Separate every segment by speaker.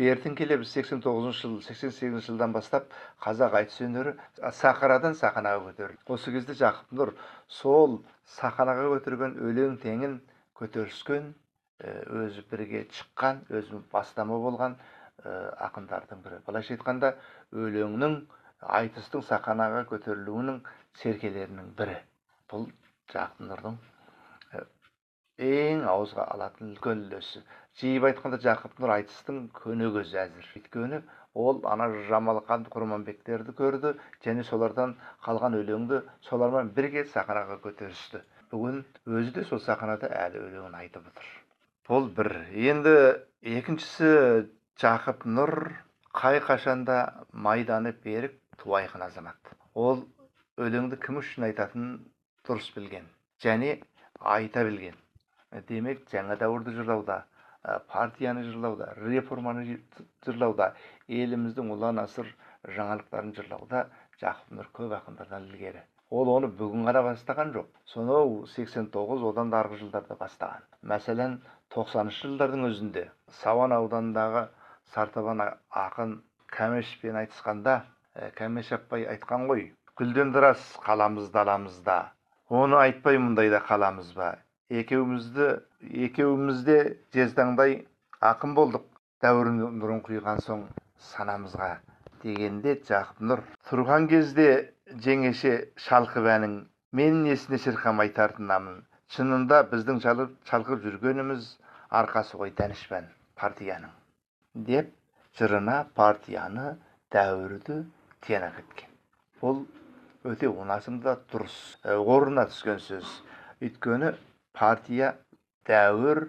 Speaker 1: бертін келе біз 89 жыл, 88 жылдан бастап қазақ айтыс өнері сахарадан саханаға көтерілді. Осы кезде Жақып Нұр сол саханаға көтерген өлең теңін көтеріскен, өзі бірге шыққан, өзі бастама болған ақындардың бірі. Былайша айтқанда өлеңнің, айтыстың саханаға көтерілуінің серкелерінің бірі. Бұл Жақып Нұрдың ең ауызға алатын үлкен үлесі. Жиып айтқанда Жақып Нұр айтыстың көнегөзі әзір. Өйткені ол ана Жамалқан Құрманбектерді көрді, және солардан қалған өлеңді солармен бірге саханаға көтерісті. Бүгін өзі де сол саханада әлі өлеңін айтып отыр. Бұл бір. Енді екіншісі, Жақып Нұр қай қашанда майданы берік туайқын азамат. Ол өлеңді кім үшін айтатынын дұрыс білген және айта білген. Демек, жаңа дәуірді жырлауда, партияны жырлауда, реформаны жырлауда, еліміздің ұлан асыр жаңалықтарын жырлауда Жақып Нұр көп ақындардан ілгері. Ол оны бүгін ғана бастаған жоқ. Сонау 89, одан да арғы жылдарда бастаған. Мәселен, 90-шы жылдардың өзінде Сауан ауданындағы Сартабан ақын Кәмешпен айтысқанда, Кәмеш апай айтқан ғой: "Гүлден рас қаламыз даламызда, оны айтпай мұндайда қаламыз ба? Екеумізде жезтаңдай ақын болдық, дәуірін нұрын құйған соң санамызға" дегенде Жақып Нұр: "Тұрған кезде жеңеше шалқып әнің, мен несіне шырқамай тартынамын. Шынында біздің шалқып жүргеніміз арқасы ғой Дәнішпан партияның" деп жырына партияны, дәуірді тиянақ еткен. Бұл өте онасында дұрыс, орнына түскен сөз. Өйткені партия, дәуір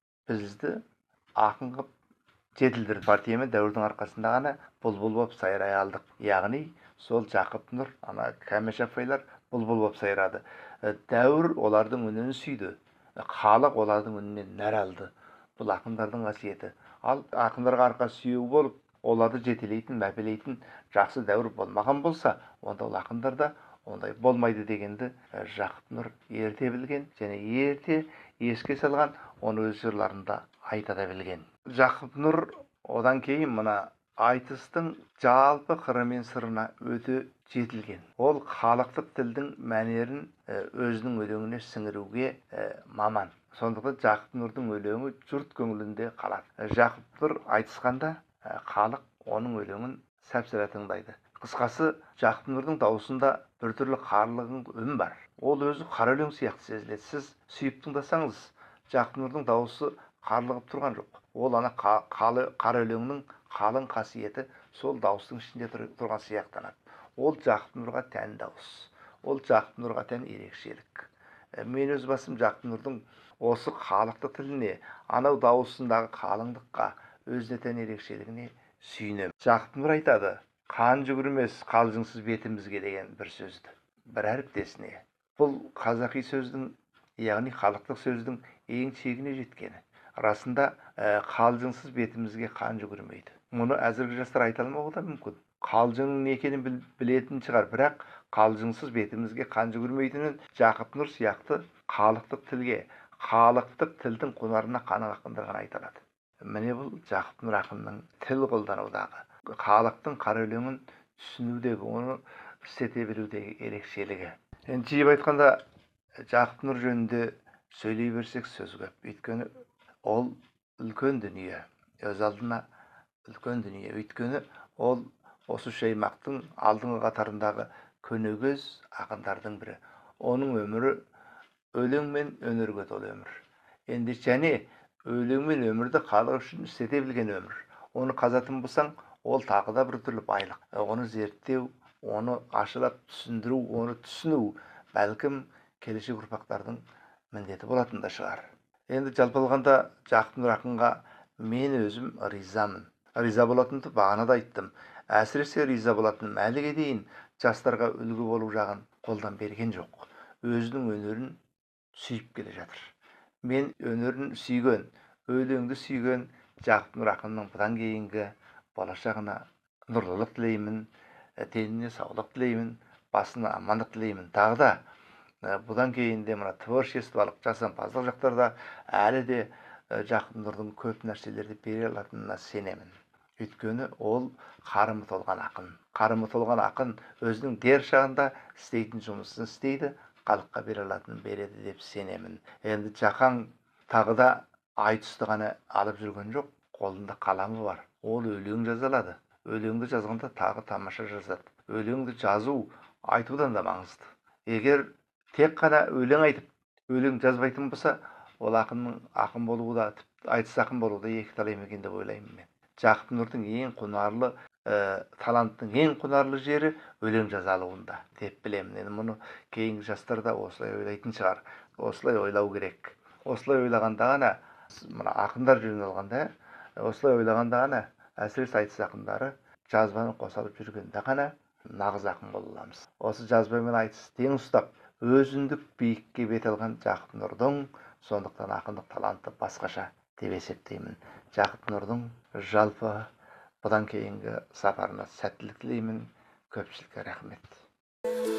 Speaker 1: бізді ақын қып жетілдірді. Партия мен дәуірдің арқасында ғана бұлбұл боп сайрай алдық. Яғни сол Жақып Нұр, ана Кәмеш апайлар бұлбұл боп сайрады. Дәуір олардың үнін сүйді, халық олардың үнінен нәр алды. Бұл ақындардың қасиеті. Ал ақындарға арқа сүйеу болып, оларды жетелейтін, мәпелейтін жақсы дәуір болмаған болса, онда ол ақындарда ондай болмайды дегенді Жақып Нұр ерте білген және ерте еске салған, оны өз жырларында айта да білген. Жақып Нұр одан кейін мына айтыстың жалпы қыры мен сырына өте жетілген. Ол халықтық тілдің мәнерін өзінің өлеңіне сіңіруге маман. Сондықтан Жақып Нұрдың өлеңі жұрт көңілінде қалады. Жақып Нұр айтысқанда халық оның өлеңін сәпсіре тыңдайды. Қысқасы, Жақып Нұрдың даусында біртүрлі қарлығын үн бар. Ол өзі қара өлең сияқты сезіледі. Сіз сүйіп тыңдасаңыз, Жақып Нұрдың дауысы қарлығып тұрған жоқ. Ол ана қара өлеңнің қалың қасиеті сол дауыстың ішінде тұрған сияқтанады. Ол Жақып Нұрға тән дауыс. Ол Жақып Нұрға тән ерекшелік. Мен өз басым Жақып Нұрдың осы халықты тіліне, анау дауысындағы қалыңдыққа, өзіне тән ерекшелігіне сүйінемін. Жақып Нұр айтады: "Қан жүгірмес қалжыңсыз бетімізге" деген бір сөзді, бір әріптесіне. Бұл қазақи сөздің, яғни халықтық сөздің ең шегіне жеткені. Расында қалжыңсыз бетімізге қан жүгірмейді. Мұны әзіргі жастар айта алмауы да мүмкін. Қалжыңның не екенін білетін шығар, бірақ қалжыңсыз бетімізге қан жүгірмейтінін Жақып Нұр сияқты халықтық тілге, халықтық тілдің қонарына қаны ақындар ғана айта алады. Міне бұл Жақып Нұр ақынның тіл қолданудағы, халықтың қара өлеңін түсінудегі, оны істете білудегі ерекшелігі. Енді жиып айтқанда Жақып Нұр жөнінде сөйлей берсек сөз көп. Өйткені ол үлкен дүние, өз алдына үлкен дүние. Өйткені ол осы шаймақтың алдыңғы қатарындағы көнегөз ақындардың бірі. Оның өмірі өлең мен өнерге толы өмір. Енді және өлең мен өмірді халық үшін істете білген өмір. Оны қазатын болсаң, ол тағы да бір түрлі байлық. Оны зерттеу, оны ашылап түсіндіру, оны түсіну бәлкім келешек ұрпақтардың міндеті болатын да шығар. Енді жалпы алғанда Жақып Нұр ақынға мен өзім ризамын. Риза болатынымды бағана да айттым. Әсіресе риза болатыным, әліге дейін жастарға үлгі болу жағын қолдан берген жоқ. Өзінің өнерін сүйіп келе жатыр. Мен өнерін сүйген, өлеңді сүйген Жақып Нұр ақынның бұдан кейінгі болашағына нұрлылық тілеймін, деніне саулық тілеймін, басына амандық тілеймін. Тағы да бұдан кейін де мына творчестволық, жасампаздық жақтарда әлі де Жақып Нұрдың көп нәрселерді бере алатынына сенемін. Өйткені ол қарымы толған ақын. Қарымы толған ақын өзінің дер шағында істейтін жұмысын істейді, халыққа бере алатынын береді деп сенемін. Енді Жақаң тағы да айтысты ғана алып жүрген жоқ, қолында қаламы бар. Ол өлең жаза алады. Өлеңді жазғанда тағы тамаша жазады. Өлеңді жазу айтудан да маңызды. Егер тек қана өлең айтып, өлең жазбайтын болса, ол ақынның ақын болуы да, айтыс ақын болуы да екі талай екен деп ойлаймын мен. Жақып Нұрдың ең құнарлы, таланттың ең құнарлы жері өлең жаза алуында деп білемін. Енді мұны кейінгі жастар да осылай ойлайтын шығар. Осылай ойлау керек. Осылай ойлағанда ғана, мына ақындар жөнін алғанда, осылай ойлағанда ғана, әсіресе айтыс ақындары жазбаны қоса алып жүргенде ғана нағыз ақын бола аламыз. Осы жазба мен айтыс тең ұстап, өзіндік биікке бет алған Жақып Нұрдың сондықтан ақындық таланты басқаша деп есептеймін. Жақып Нұрдың жалпы бұдан кейінгі сапарына сәттілік тілеймін. Көпшілікке рахмет.